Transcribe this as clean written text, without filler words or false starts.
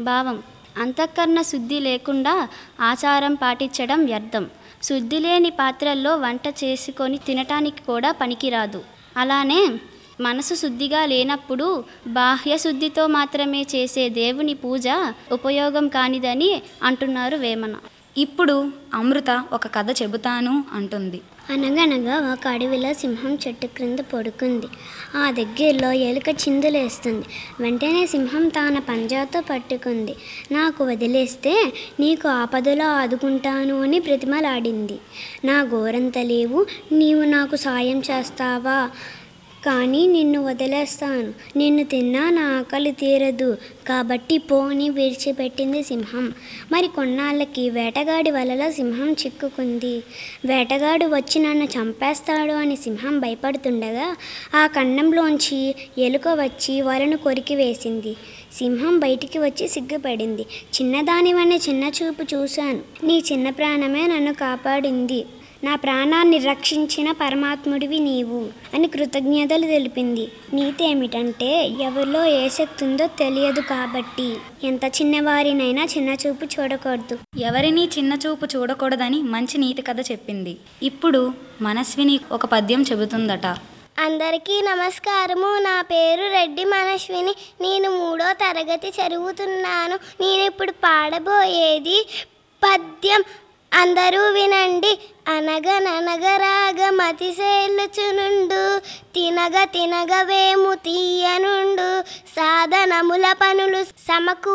భావం. అంతఃకరణ శుద్ధి లేకుండా ఆచారం పాటించడం వ్యర్థం. శుద్ధి లేని పాత్రల్లో వంట చేసుకొని తినటానికి కూడా పనికిరాదు. అలానే మనసు శుద్ధిగా లేనప్పుడు బాహ్య శుద్ధితో మాత్రమే చేసే దేవుని పూజ ఉపయోగం కానిదని అంటున్నారు వేమన. ఇప్పుడు అమృత ఒక కథ చెబుతాను అంటుంది. అనగనగా ఒక అడవిలో సింహం చెట్టు క్రింద పడుకుంది. ఆ దగ్గరలో ఎలుక చిందులేస్తుంది. వెంటనే సింహం తన పంజాతో పట్టుకుంది. నాకు వదిలేస్తే నీకు ఆపదలో ఆదుకుంటాను అని బ్రతిమలాడింది. నా గోరంత లేవు, నీవు నాకు సాయం చేస్తావా? కానీ నిన్ను వదిలేస్తాను. నిన్ను తిన్నా నా ఆకలి తీరదు కాబట్టి పోని విడిచిపెట్టింది సింహం. మరి కొన్నాళ్ళకి వేటగాడి వలలో సింహం చిక్కుకుంది. వేటగాడు వచ్చి నన్ను చంపేస్తాడు అని సింహం భయపడుతుండగా ఆ ఖండంలోంచి ఎలుక వచ్చి వలను కొరికి వేసింది. సింహం బయటికి వచ్చి సిగ్గుపడింది. చిన్నదానివనే చిన్న చూపు చూశాను. నీ చిన్న ప్రాణమే నన్ను కాపాడింది. నా ప్రాణాన్ని రక్షించిన పరమాత్ముడివి నీవు అని కృతజ్ఞతలు తెలిపింది. నీతి ఏమిటంటే ఎవరిలో ఏ శక్తి ఉందో తెలియదు కాబట్టి ఎంత చిన్నవారినైనా చిన్న చూపు చూడకూడదు. ఎవరినీ చిన్న చూపు చూడకూడదని మంచి నీతి కథ చెప్పింది. ఇప్పుడు మనస్విని ఒక పద్యం చెబుతుందట. అందరికీ నమస్కారము. నా పేరు రెడ్డి మనస్విని. నేను 3వ తరగతి చదువుతున్నాను. నేను ఇప్పుడు పాడబోయేది పద్యం. అందరూ వినండి. అనగననగరాగ మతిసేలుచునుండు, తినగ తినగ వేము తీయనుండు, సాధనముల పనులు సమకూ